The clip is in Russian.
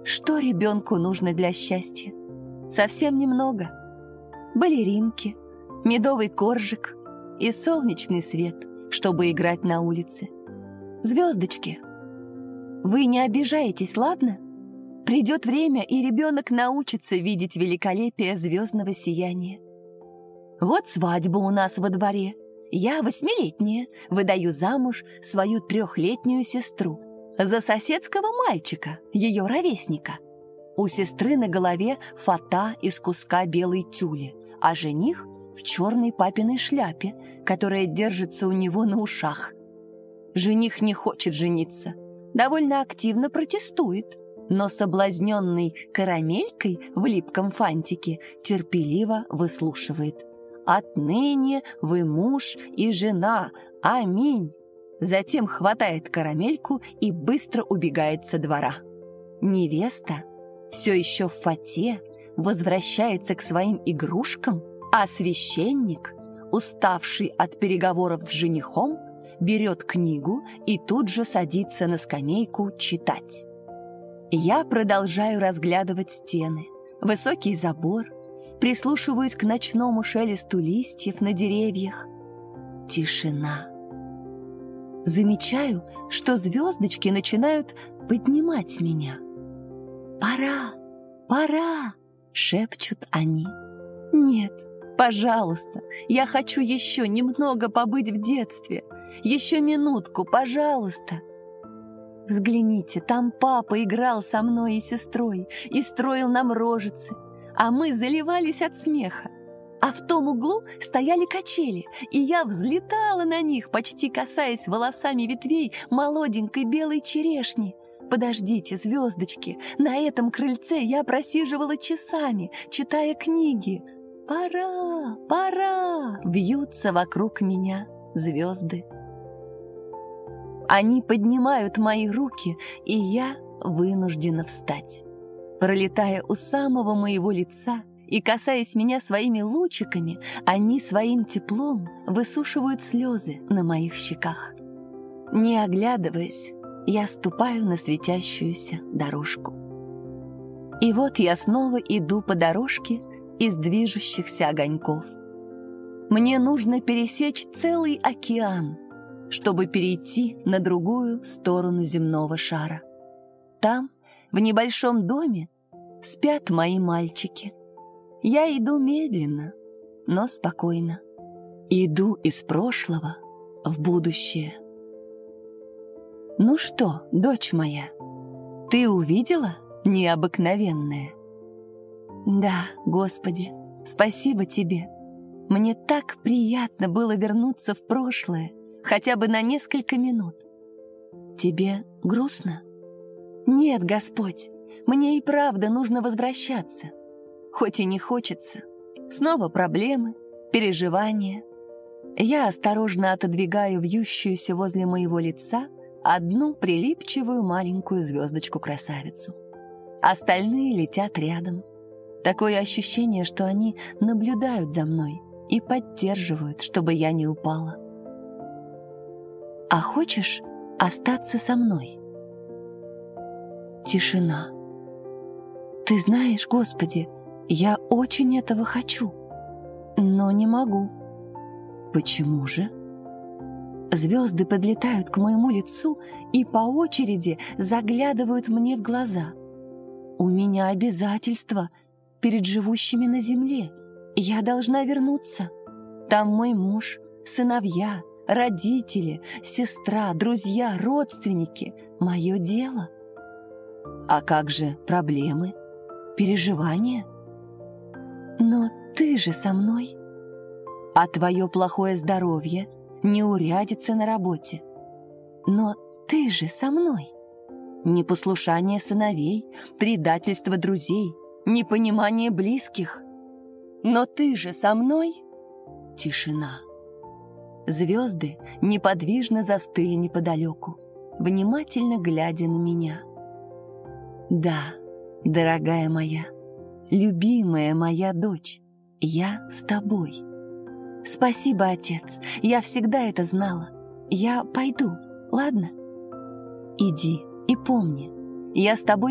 Что ребенку нужно для счастья? Совсем немного. Балеринки, медовый коржик и солнечный свет, чтобы играть на улице. Звездочки. Вы не обижаетесь, ладно? Придет время, и ребенок научится видеть великолепие звездного сияния. Вот свадьба у нас во дворе. Я 8-летняя, выдаю замуж свою 3-летнюю сестру за соседского мальчика, ее ровесника. У сестры на голове фата из куска белой тюли, а жених в черной папиной шляпе, которая держится у него на ушах. Жених не хочет жениться, довольно активно протестует, но соблазненный карамелькой в липком фантике терпеливо выслушивает. «Отныне вы муж и жена, аминь!» Затем хватает карамельку и быстро убегает со двора. Невеста, все еще в фате, возвращается к своим игрушкам, а священник, уставший от переговоров с женихом, берет книгу и тут же садится на скамейку читать. Я продолжаю разглядывать стены, высокий забор, прислушиваюсь к ночному шелесту листьев на деревьях. Тишина. Замечаю, что звездочки начинают поднимать меня. «Пора, пора!» — шепчут они. «Нет, пожалуйста, я хочу еще немного побыть в детстве. Еще минутку, пожалуйста!» Взгляните, там папа играл со мной и сестрой и строил нам рожицы, а мы заливались от смеха. А в том углу стояли качели, и я взлетала на них, почти касаясь волосами ветвей молоденькой белой черешни. Подождите, звездочки, на этом крыльце я просиживала часами, читая книги. «Пора, пора!» Вьются вокруг меня звезды. Они поднимают мои руки, и я вынуждена встать. Пролетая у самого моего лица и касаясь меня своими лучиками, они своим теплом высушивают слезы на моих щеках. Не оглядываясь, я ступаю на светящуюся дорожку. И вот я снова иду по дорожке из движущихся огоньков. Мне нужно пересечь целый океан, чтобы перейти на другую сторону земного шара. Там, в небольшом доме, спят мои мальчики. Я иду медленно, но спокойно. Иду из прошлого в будущее. Ну что, дочь моя, ты увидела необыкновенное? Да, Господи, спасибо тебе. Мне так приятно было вернуться в прошлое, хотя бы на несколько минут. Тебе грустно? Нет, Господь, мне и правда нужно возвращаться. Хоть и не хочется. Снова проблемы, переживания. Я осторожно отодвигаю вьющуюся возле моего лица одну прилипчивую маленькую звездочку-красавицу. Остальные летят рядом. Такое ощущение, что они наблюдают за мной и поддерживают, чтобы я не упала. А хочешь остаться со мной? Тишина. Ты знаешь, Господи, я очень этого хочу, но не могу. Почему же? Звезды подлетают к моему лицу и по очереди заглядывают мне в глаза. У меня обязательства перед живущими на земле. Я должна вернуться. Там мой муж, сыновья, родители, сестра, друзья, родственники. Мое дело. А как же проблемы, переживания? Но ты же со мной. А твое плохое здоровье, неурядица на работе. Но ты же со мной. Непослушание сыновей, предательство друзей, непонимание близких. Но ты же со мной. Тишина. Звезды неподвижно застыли неподалеку, внимательно глядя на меня. Да, дорогая моя, любимая моя дочь, я с тобой. Спасибо, отец, я всегда это знала. Я пойду, ладно? Иди и помни, я с тобой